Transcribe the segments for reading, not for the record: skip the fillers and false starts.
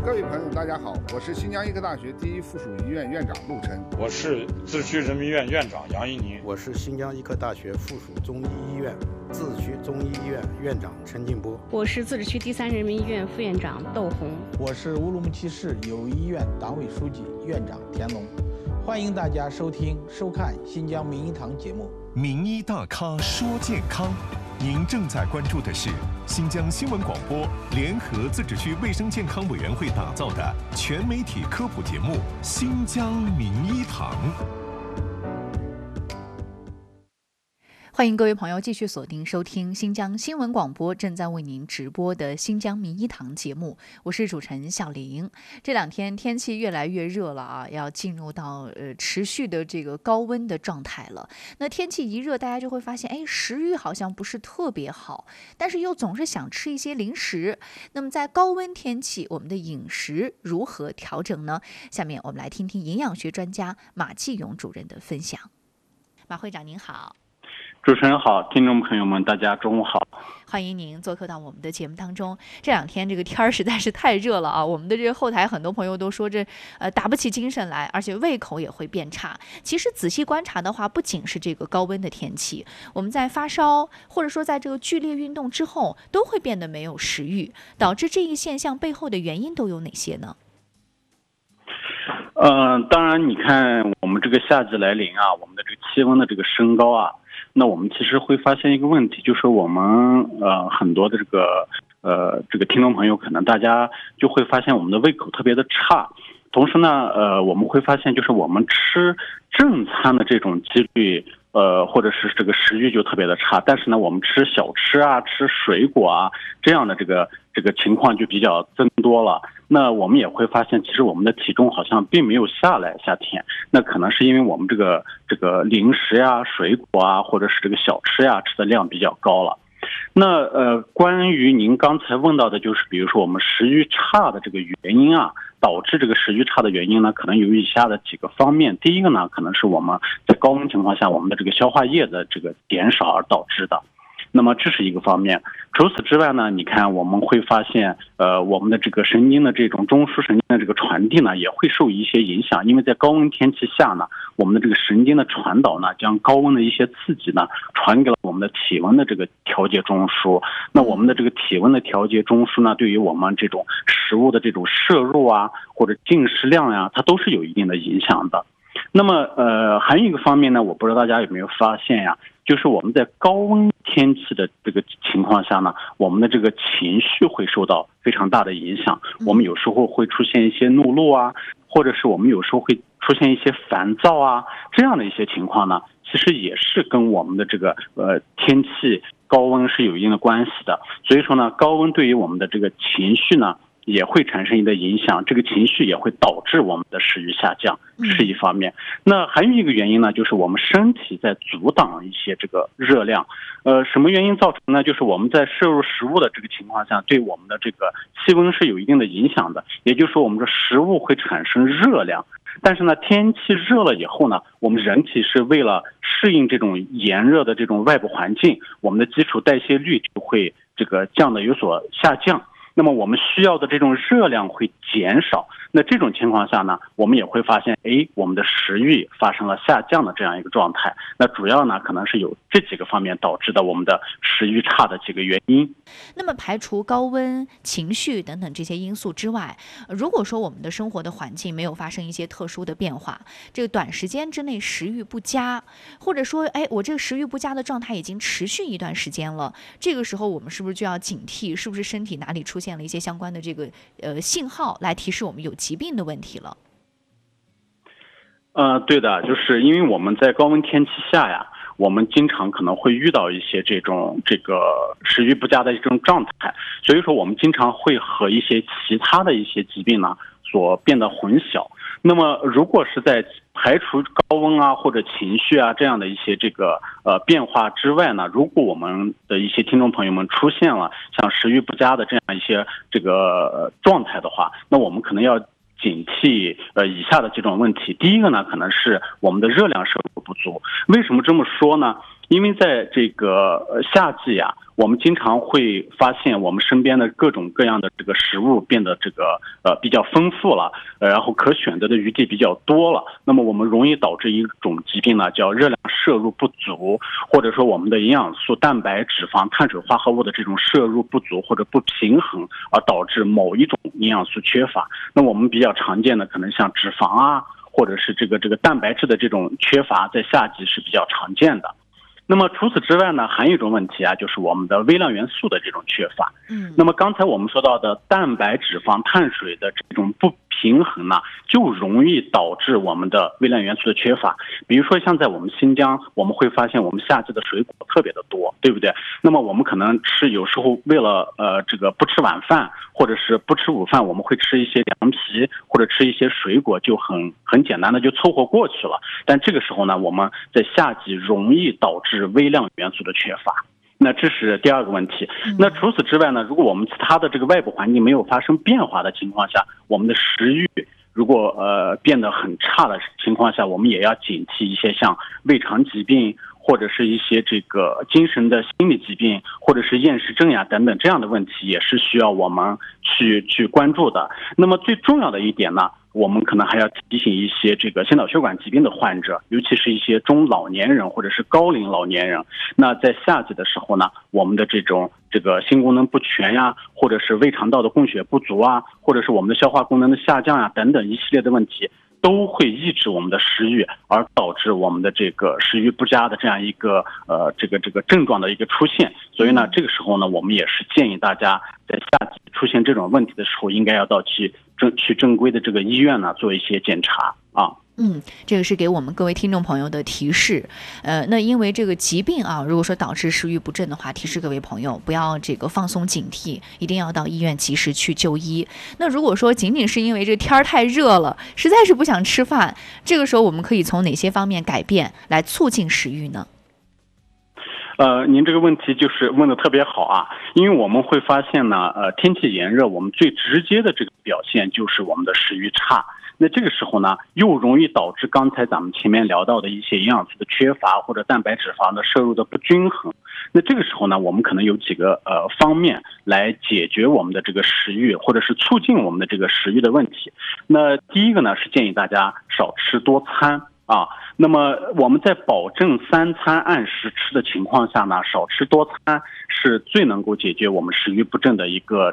各位朋友，大家好，我是新疆医科大学第一附属医院院长陆晨。 我是自治区人民医院院长杨一宁。 我是新疆医科大学附属中医医院自治区中医医院院长陈进波。 我是自治区第3人民医院副院长窦红。 我是乌鲁木齐市友谊医院党委书记院长田龙。欢迎大家收听收看新疆名医堂节目。 名医大咖说健康，您正在关注的是新疆新闻广播联合自治区卫生健康委员会打造的全媒体科普节目《新疆名医堂》。 欢迎各位朋友继续锁定收听新疆新闻广播正在为您直播的新疆名医堂节目，我是主持人小玲。这两天天气越来越热了啊，要进入到持续的这个高温的状态了。那天气一热，大家就会发现，食欲好像不是特别好，但是又总是想吃一些零食。那么在高温天气，我们的饮食如何调整呢？下面我们来听听营养学专家马继勇主任的分享。马会长您好。 主持人好，听众朋友们，大家中午好， 欢迎您做客到我们的节目当中。这两天这个天儿实在是太热了啊，我们的这个后台很多朋友都说打不起精神来，而且胃口也会变差。其实仔细观察的话，不仅是这个高温的天气，我们在发烧或者说在这个剧烈运动之后，都会变得没有食欲，导致这一现象背后的原因都有哪些呢？ 当然你看我们这个夏季来临啊，我们的这个气温的这个升高啊，那我们其实会发现一个问题，就是我们很多的这个听众朋友，可能大家就会发现我们的胃口特别的差，同时呢我们会发现就是我们吃正餐的这种几率或者是这个食欲就特别的差，但是呢我们吃小吃啊吃水果啊这样的这个情况就比较增多了。那我们也会发现其实我们的体重好像并没有下来，夏天那可能是因为我们这个零食呀水果啊或者是这个小吃呀吃的量比较高了。那关于您刚才问到的就是比如说我们食欲差的这个原因啊，导致这个食欲差的原因呢，可能有以下的几个方面。第一个呢，可能是我们在高温情况下我们的这个消化液的这个减少而导致的，那么这是一个方面。除此之外呢，你看我们会发现我们的这个神经的这种中枢神经的这个传递呢也会受一些影响，因为在高温天气下呢，我们的这个神经的传导呢将高温的一些刺激呢传给了我们的体温的这个调节中枢。那我们的这个体温的调节中枢呢，对于我们这种食物的这种摄入啊或者进食量呀，它都是有一定的影响的。那么还有一个方面呢，我不知道大家有没有发现呀，就是我们在高温天气的这个情况下呢，我们的这个情绪会受到非常大的影响。我们有时候会出现一些怒路啊，或者是我们有时候会出现一些烦躁啊，这样的一些情况呢，其实也是跟我们的这个天气高温是有一定的关系的。所以说呢，高温对于我们的这个情绪呢也会产生一定的影响，这个情绪也会导致我们的食欲下降，是一方面。那还有一个原因呢，就是我们身体在阻挡一些这个热量。什么原因造成呢？就是我们在摄入食物的这个情况下，对我们的这个气温是有一定的影响的。也就是说，我们的食物会产生热量，但是呢，天气热了以后呢，我们人体是为了适应这种炎热的这种外部环境，我们的基础代谢率就会这个降得有所下降。那么我们需要的这种热量会减少，那这种情况下呢，我们也会发现我们的食欲发生了下降的这样一个状态。那主要呢可能是有这几个方面导致的我们的食欲差的几个原因。 那么排除高温、情绪等等这些因素之外，如果说我们的生活的环境没有发生一些特殊的变化，这个短时间之内食欲不佳，或者说我这个食欲不佳的状态已经持续一段时间了，这个时候我们是不是就要警惕，是不是身体哪里出现了一些相关的这个信号来提示我们有疾病的问题了？ 对的，就是因为我们在高温天气下呀，我们经常可能会遇到一些这个食欲不佳的这种状态，所以说我们经常会和一些其他的一些疾病呢所变得混淆。那么如果是在排除高温啊或者情绪啊这样的一些这个变化之外呢，如果我们的一些听众朋友们出现了像食欲不佳的这样一些这个状态的话，那我们可能要警惕以下的几种问题。第一个呢，可能是我们的热量摄入不足。为什么这么说呢？因为在这个夏季啊，我们经常会发现我们身边的各种各样的这个食物变得这个比较丰富了，然后可选择的余地比较多了。那么我们容易导致一种疾病呢，叫热量摄入不足，或者说我们的营养素、蛋白、脂肪、碳水化合物的这种摄入不足或者不平衡，而导致某一种营养素缺乏。那我们比较常见的可能像脂肪啊，或者是这个蛋白质的这种缺乏，在夏季是比较常见的。那么除此之外呢，还有一种问题啊，就是我们的微量元素的这种缺乏。那么刚才我们说到的蛋白、脂肪、碳水的这种不平衡呢，就容易导致我们的微量元素的缺乏。比如说像在我们新疆，我们会发现我们夏季的水果特别的多，对不对？那么我们可能有时候为了这个不吃晚饭或者是不吃午饭，我们会吃一些凉皮或者吃一些水果，就很简单的就凑合过去了。但这个时候呢，我们在夏季容易导致微量元素的缺乏。那这是第二个问题。那除此之外呢，如果我们其他的这个外部环境没有发生变化的情况下，我们的食欲如果变得很差的情况下，我们也要警惕一些像胃肠疾病，或者是一些这个精神的心理疾病，或者是厌食症呀等等这样的问题，也是需要我们去关注的。那么最重要的一点呢，我们可能还要提醒一些这个心脑血管疾病的患者，尤其是一些中老年人或者是高龄老年人。那在夏季的时候呢，我们的这个心功能不全呀，或者是胃肠道的供血不足啊，或者是我们的消化功能的下降呀等等一系列的问题，都会抑制我们的食欲，而导致我们的这个食欲不佳的这样一个这个症状的一个出现。所以呢，这个时候呢，我们也是建议大家在夏季出现这种问题的时候，应该要到去正规的这个医院呢做一些检查啊。 这个是给我们各位听众朋友的提示。那因为这个疾病啊，如果说导致食欲不振的话，提示各位朋友不要这个放松警惕，一定要到医院及时去就医。那如果说仅仅是因为这个天儿太热了，实在是不想吃饭，这个时候我们可以从哪些方面改变来促进食欲呢？ 您这个问题就是问得特别好啊，因为我们会发现呢，天气炎热，我们最直接的这个表现就是我们的食欲差。那这个时候呢，又容易导致刚才咱们前面聊到的一些营养素的缺乏，或者蛋白质肪的摄入的不均衡。那这个时候呢，我们可能有几个方面来解决我们的这个食欲，或者是促进我们的这个食欲的问题。那第一个呢，是建议大家少吃多餐啊。那么我们在保证3餐按时吃的情况下呢，少吃多餐是最能够解决我们食欲不振的一个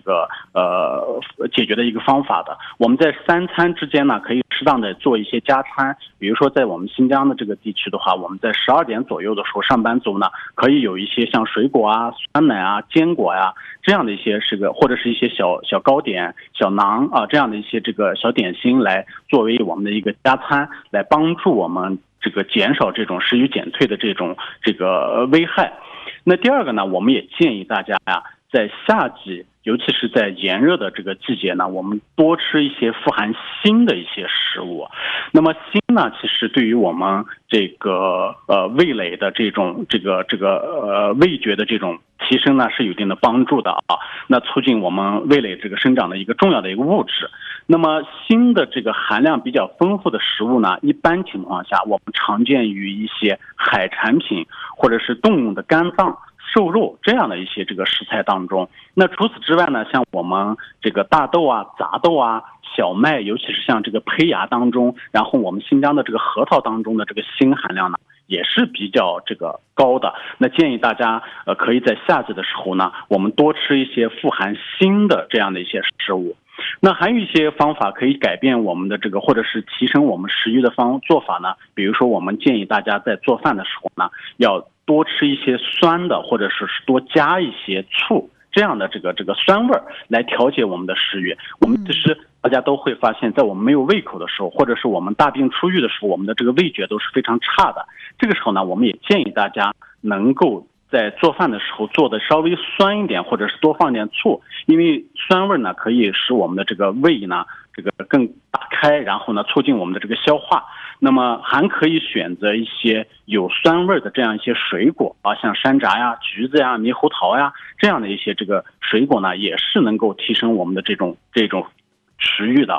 解决的一个方法的。我们在3餐之间呢，可以适当的做一些加餐。比如说在我们新疆的这个地区的话，我们在12点左右的时候，上班族呢可以有一些像水果啊、酸奶啊、坚果呀这样的一些或者是一些小糕点、小馕啊这样的一些这个小点心，来作为我们的一个加餐，来帮助我们这个减少这种食欲减退的这个危害。那第二个呢，我们也建议大家呀，在夏季，尤其是在炎热的这个季节呢，我们多吃一些富含锌的一些食物。那么锌呢，其实对于我们这个味蕾的这种味觉的这种提升呢，是有一定的帮助的啊。那促进我们味蕾这个生长的一个重要的一个物质。那么锌的这个含量比较丰富的食物呢，一般情况下我们常见于一些海产品或者是动物的肝脏、瘦肉这样的一些这个食材当中。那除此之外呢，像我们这个大豆啊、杂豆啊、小麦，尤其是像这个胚芽当中，然后我们新疆的这个核桃当中的这个锌含量呢，也是比较这个高的。那建议大家可以在夏季的时候呢，我们多吃一些富含锌的这样的一些食物。那还有一些方法可以改变我们的这个，或者是提升我们食欲的做法呢。比如说，我们建议大家在做饭的时候呢，要多吃一些酸的，或者是多加一些醋，这样的这个酸味来调节我们的食欲。我们其实大家都会发现，在我们没有胃口的时候，或者是我们大病初愈的时候，我们的这个味觉都是非常差的。这个时候呢，我们也建议大家能够在做饭的时候做的稍微酸一点，或者是多放点醋，因为酸味呢可以使我们的这个胃呢这个更打开，然后呢促进我们的这个消化。那么还可以选择一些有酸味的这样一些水果啊，像山楂呀、橘子呀、猕猴桃呀这样的一些这个水果呢，也是能够提升我们的这种食欲的啊。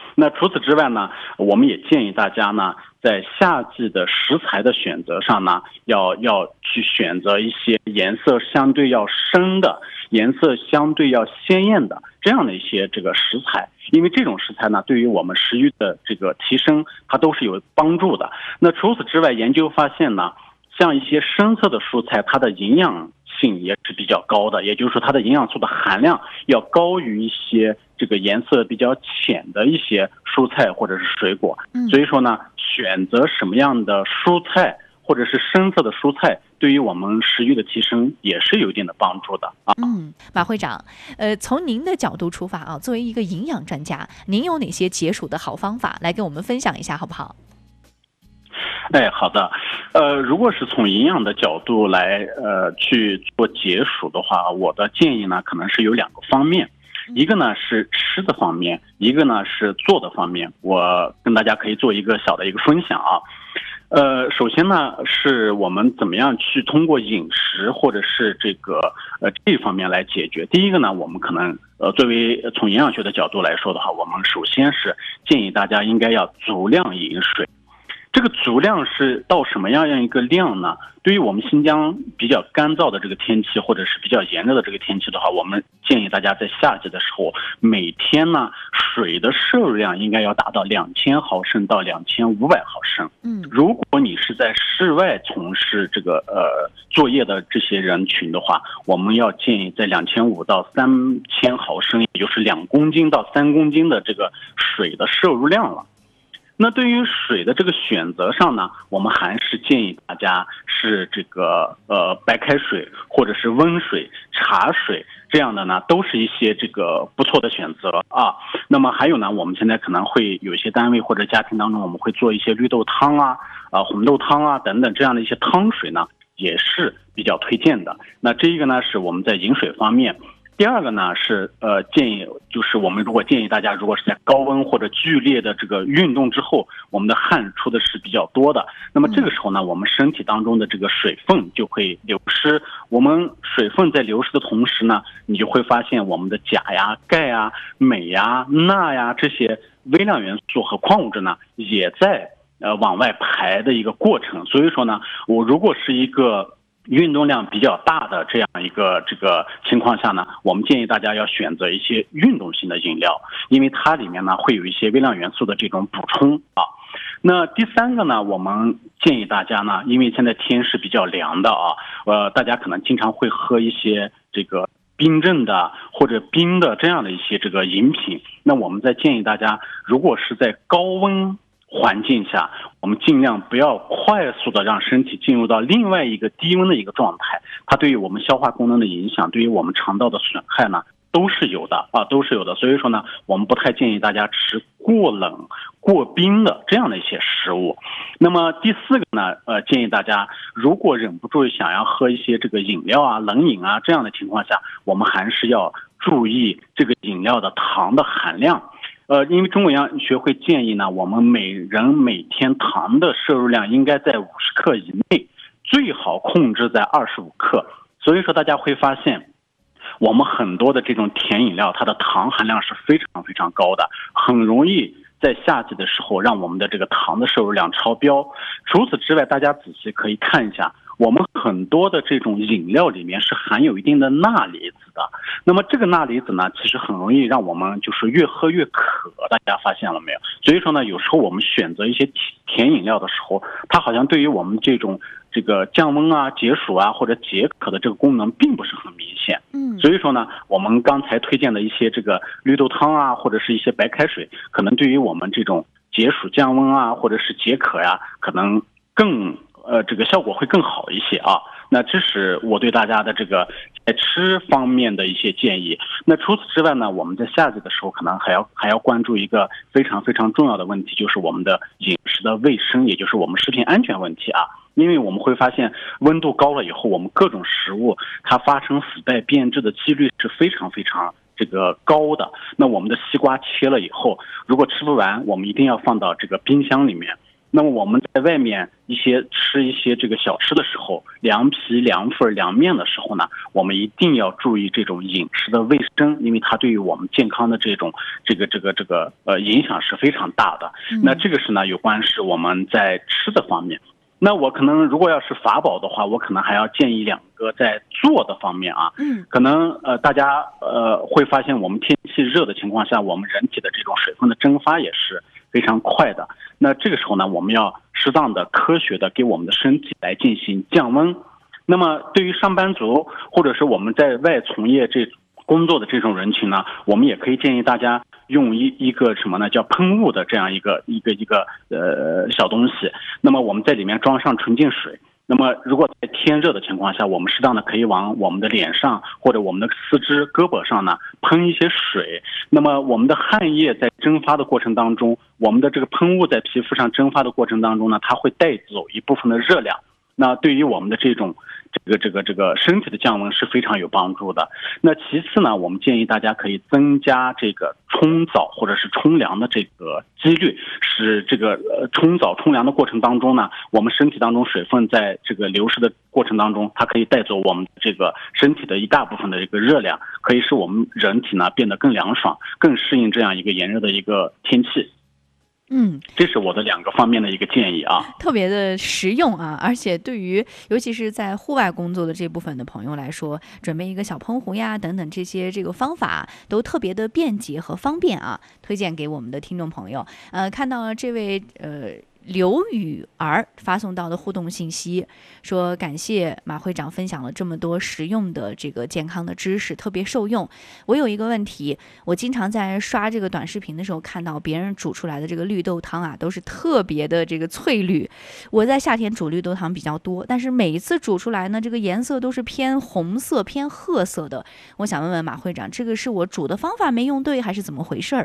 那除此之外呢，我们也建议大家呢，在夏季的食材的选择上呢，要去选择一些颜色相对要深的、颜色相对要鲜艳的这样的一些这个食材，因为这种食材呢，对于我们食欲的这个提升，它都是有帮助的。那除此之外，研究发现呢，像一些深色的蔬菜，它的营养性也是比较高的，也就是说它的营养素的含量要高于一些这个颜色比较浅的一些蔬菜或者是水果。所以说呢，选择什么样的蔬菜或者是深色的蔬菜，对于我们食欲的提升也是有一定的帮助的啊。 马会长，从您的角度出发啊，作为一个营养专家，您有哪些解暑的好方法来跟我们分享一下，好不好？ 好的。如果是从营养的角度来去做解暑的话，我的建议呢，可能是有2个方面，一个呢是吃的方面，一个呢是做的方面。我跟大家可以做一个小的一个分享啊。首先呢，是我们怎么样去通过饮食或者是这方面来解决。第一个呢，我们可能作为从营养学的角度来说的话，我们首先是建议大家应该要足量饮水。这个足量是到什么样一个量呢？对于我们新疆比较干燥的这个天气，或者是比较炎热的这个天气的话，我们建议大家在夏季的时候，每天呢水的摄入量应该要达到2000毫升到2500毫升。如果你是在室外从事这个作业的这些人群的话，我们要建议在2500到3000毫升，也就是2公斤到3公斤的这个水的摄入量了。那对于水的这个选择上呢，我们还是建议大家是白开水或者是温水、茶水这样的呢，都是一些不错的选择啊。那么还有呢，我们现在可能会有一些单位或者家庭当中，我们会做一些绿豆汤啊、红豆汤啊等等这样的一些汤水呢，也是比较推荐的。那这一个呢是我们在饮水方面。第二个呢是建议，就是我们建议大家，如果是在高温或者剧烈的这个运动之后，我们的汗出的是比较多的，那么这个时候呢，我们身体当中的这个水分就会流失。我们水分在流失的同时呢，你就会发现我们的钾呀、钙呀、镁呀、钠呀这些微量元素和矿物质呢，也在往外排的一个过程。所以说呢，我如果是一个运动量比较大的这样一个情况下呢，我们建议大家要选择一些运动性的饮料，因为它里面呢会有一些微量元素的这种补充啊。那第三个呢，我们建议大家呢，因为现在天是比较凉的啊，大家可能经常会喝一些冰镇的或者冰的这样的一些饮品。那我们再建议大家，如果是在高温环境下，我们尽量不要快速的让身体进入到另外一个低温的一个状态，它对于我们消化功能的影响，对于我们肠道的损害呢，都是有的。所以说呢，我们不太建议大家吃过冷、过冰的这样的一些食物。那么第四个呢，建议大家如果忍不住想要喝一些饮料啊、冷饮啊这样的情况下，我们还是要注意这个饮料的糖的含量。因为中国营养学会建议呢，我们每人每天糖的摄入量应该在50克以内，最好控制在25克。所以说大家会发现，我们很多的这种甜饮料，它的糖含量是非常非常高的，很容易在夏季的时候让我们的糖的摄入量超标。除此之外，大家仔细可以看一下，我们很多的这种饮料里面是含有一定的钠离子的。那么这个钠离子呢，其实很容易让我们越喝越渴，大家发现了没有？所以说呢，有时候我们选择一些甜饮料的时候，它好像对于我们这个降温啊、解暑啊或者解渴的这个功能并不是很明显。所以说呢，我们刚才推荐的一些绿豆汤啊，或者是一些白开水，可能对于我们这种解暑降温啊或者是解渴呀，可能更效果会更好一些啊。那这是我对大家的在吃方面的一些建议。那除此之外呢，我们在夏季的时候可能还要关注一个非常非常重要的问题，就是我们的饮食的卫生，也就是我们食品安全问题啊。因为我们会发现温度高了以后，我们各种食物它发生腐败变质的几率是非常非常高的。那我们的西瓜切了以后，如果吃不完，我们一定要放到冰箱里面。 那么我们在外面吃一些这个小吃的时候，凉皮、凉粉、凉面的时候呢，我们一定要注意这种饮食的卫生，因为它对于我们健康的这种影响是非常大的。那这个是呢有关是我们在吃的方面。那我可能如果要是法宝的话，我可能还要建议2个在做的方面啊。可能大家会发现我们天气热的情况下，我们人体的这种水分的蒸发也是非常快的。那这个时候呢，我们要适当的科学的给我们的身体来进行降温。那么对于上班族或者是我们在外从业工作的这种人群呢，我们也可以建议大家用一个什么呢，叫喷雾的这样一个小东西。那么我们在里面装上纯净水。那么如果在天热的情况下，我们适当的可以往我们的脸上或者我们的四肢胳膊上呢喷一些水。那么我们的汗液在蒸发的过程当中，我们的这个喷雾在皮肤上蒸发的过程当中呢，它会带走一部分的热量。那对于我们的这种身体的降温是非常有帮助的。那其次呢，我们建议大家可以增加这个冲澡或者是冲凉的这个几率，使这个冲澡冲凉的过程当中呢，我们身体当中水分在这个流失的过程当中，它可以带走我们这个身体的一大部分的一个热量，可以使我们人体呢变得更凉爽，更适应这样一个炎热的一个天气。这是我的2个方面的一个建议啊， 特别的实用啊，而且对于尤其是在户外工作的这部分的朋友来说，准备一个小喷壶呀等等这个方法都特别的便捷和方便啊，推荐给我们的听众朋友。看到了这位刘雨儿发送到的互动信息，说感谢马会长分享了这么多实用的这个健康的知识，特别受用。我有一个问题，我经常在刷这个短视频的时候看到别人煮出来的这个绿豆汤啊，都是特别的这个翠绿。我在夏天煮绿豆汤比较多，但是每一次煮出来呢，这个颜色都是偏红色、偏褐色的。我想问问马会长，这个是我煮的方法没用对，还是怎么回事儿？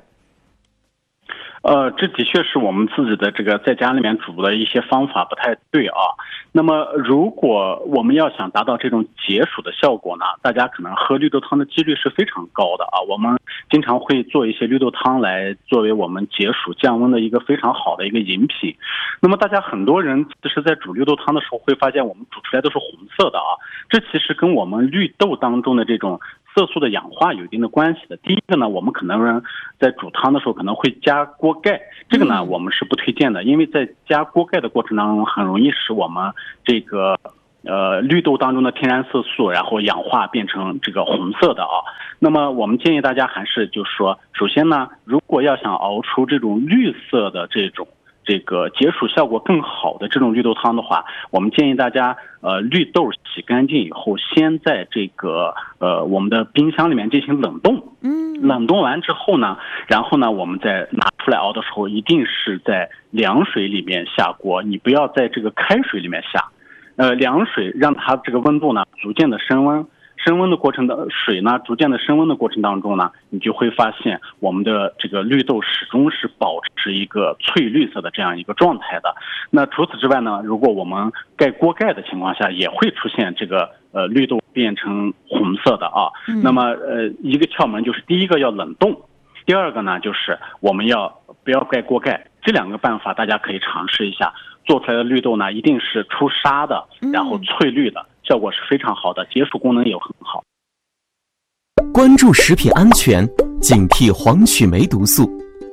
这的确是我们自己的这个在家里面煮的一些方法不太对啊。那么如果我们要想达到这种解暑的效果呢，大家可能喝绿豆汤的几率是非常高的啊。我们经常会做一些绿豆汤来作为我们解暑降温的一个非常好的一个饮品。那么大家很多人其实在煮绿豆汤的时候会发现我们煮出来都是红色的啊，这其实跟我们绿豆当中的这种色素的氧化有一定的关系的。第一个呢，我们可能在煮汤的时候可能会加锅盖，这个呢我们是不推荐的，因为在加锅盖的过程当中很容易使我们这个绿豆当中的天然色素然后氧化变成这个红色的啊。那么我们建议大家还是就是说，首先呢，如果要想熬出这种绿色的这个解暑效果更好的这种绿豆汤的话，我们建议大家绿豆洗干净以后，先在这个我们的冰箱里面进行冷冻。冷冻完之后呢，然后呢我们再拿出来熬的时候，一定是在凉水里面下锅，你不要在这个开水里面下。凉水让它这个温度呢逐渐的升温。升温的过程的水呢，逐渐的升温的过程当中呢，你就会发现我们的这个绿豆始终是保持一个翠绿色的这样一个状态的。那除此之外呢，如果我们盖锅盖的情况下，也会出现这个绿豆变成红色的啊。那么一个窍门就是第一个要冷冻，第二个呢就是我们不要盖锅盖。这2个办法大家可以尝试一下，做出来的绿豆呢一定是出沙的，然后翠绿的，效果是非常好的，解暑功能也很好。 关注食品安全，警惕黄曲霉毒素。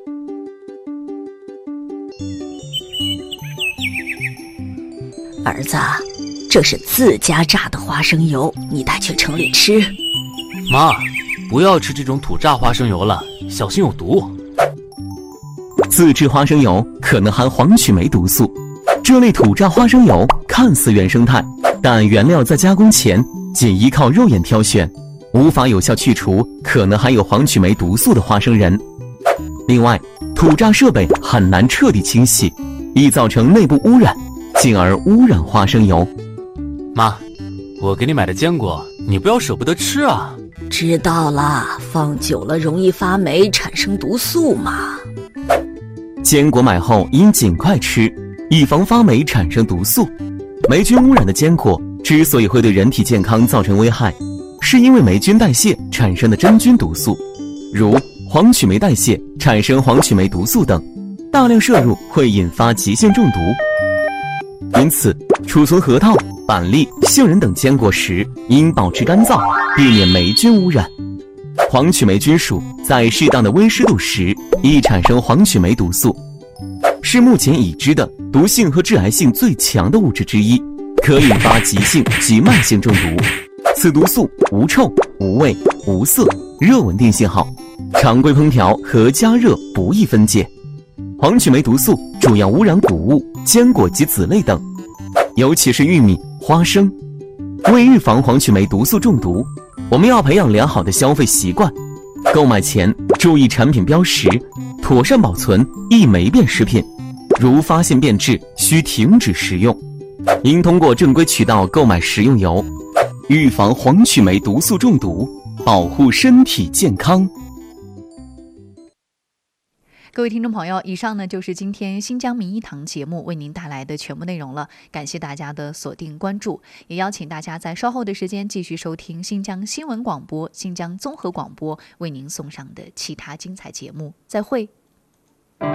儿子，这是自家榨的花生油，你带去城里吃。 妈，不要吃这种土榨花生油了，小心有毒。 自制花生油可能含黄曲霉毒素，这类土榨花生油看似原生态，但原料在加工前仅依靠肉眼挑选，无法有效去除可能含有黄曲霉毒素的花生仁。另外，土榨设备很难彻底清洗，易造成内部污染，进而污染花生油。 妈，我给你买的坚果，你不要舍不得吃啊。 知道了，放久了容易发霉，产生毒素嘛。 坚果买后应尽快吃，以防发霉产生毒素。霉菌污染的坚果之所以会对人体健康造成危害，是因为霉菌代谢产生的真菌毒素，如黄曲霉代谢产生黄曲霉毒素等。 大量摄入会引发急性中毒。因此，储存核桃、板栗、杏仁等坚果时应保持干燥，避免霉菌污染。黄曲霉菌属在适当的微湿度时易产生黄曲霉毒素，是目前已知的毒性和致癌性最强的物质之一，可引发急性及慢性中毒。此毒素无臭、无味、无色，热稳定性好，常规烹调和加热不易分解。黄曲霉毒素主要污染谷物、坚果及籽类等，尤其是玉米、花生。为预防黄曲霉毒素中毒，我们要培养良好的消费习惯。购买前注意产品标识，妥善保存易霉变食品，如发现变质需停止食用。应通过正规渠道购买食用油，预防黄曲霉毒素中毒，保护身体健康。 各位听众朋友，以上呢就是今天新疆名医堂节目为您带来的全部内容了，感谢大家的锁定关注，也邀请大家在稍后的时间继续收听新疆新闻广播、新疆综合广播为您送上的其他精彩节目。再会。